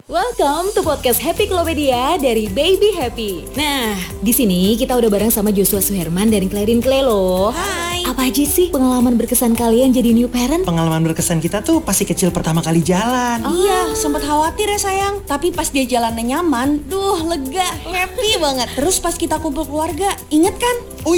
Welcome to podcast Happy Klopedia dari Baby Happy. Nah, di sini kita udah bareng sama Joshua Suherman dari Clarin Clay loh. Hai. Apa aja sih pengalaman berkesan kalian jadi new parent? Pengalaman berkesan kita tuh pasti kecil pertama kali jalan. Iya, sempat khawatir ya sayang. Tapi pas dia jalannya nyaman, lega, happy banget. Terus pas kita kumpul keluarga, inget kan?